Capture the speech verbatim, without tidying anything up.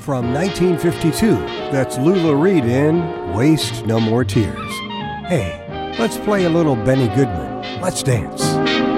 from nineteen fifty-two. That's Lula Reed in Waste No More Tears. Hey, let's play a little Benny Goodman. Let's dance.